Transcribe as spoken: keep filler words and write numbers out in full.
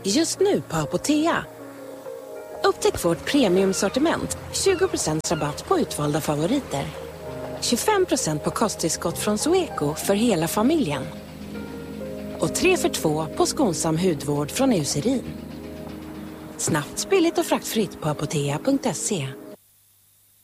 just nu på Apotea. Upptäck vårt premiumsortiment, tjugo procent rabatt på utvalda favoriter. tjugofem procent på kosttillskott från Zoeco för hela familjen. Och tre för två på skonsam hudvård från Eucerin. Snabbt, billigt och fraktfritt på apotea punkt se.